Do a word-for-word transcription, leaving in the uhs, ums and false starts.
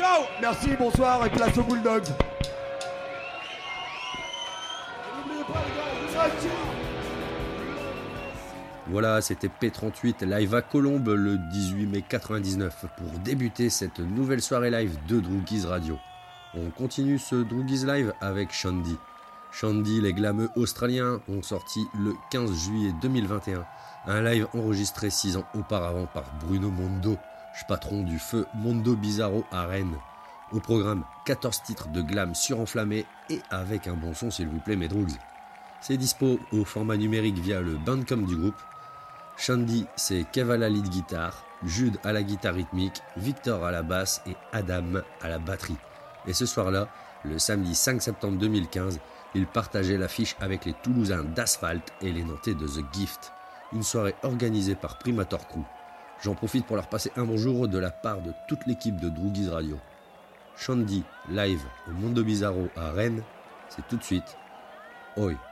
ciao. Merci, bonsoir et place aux Bulldogs. N'oubliez pas les gars, ciao. Voilà, c'était P trente-huit live à Colombes le dix-huit mai quatre-vingt-dix-neuf pour débuter cette nouvelle soirée live de Droogies Radio. On continue ce Droogies Live avec Shandy. Shandy, les glameux australiens, ont sorti le quinze juillet deux mille vingt et un un live enregistré six ans auparavant par Bruno Mondo, patron du feu Mondo Bizarro à Rennes. Au programme, quatorze titres de glam surenflammés et avec un bon son s'il vous plaît mes droogs. C'est dispo au format numérique via le Bandcamp du groupe. Shandy, c'est Kev à la lead guitare, Jude à la guitare rythmique, Victor à la basse et Adam à la batterie. Et ce soir-là, le samedi cinq septembre deux mille quinze, ils partageaient l'affiche avec les Toulousains d'Asphalt et les Nantais de The Gift. Une soirée organisée par Primator Crew. J'en profite pour leur passer un bonjour de la part de toute l'équipe de Droogies Radio. Shandy, live au Mondo Bizarro à Rennes, c'est tout de suite. Oi.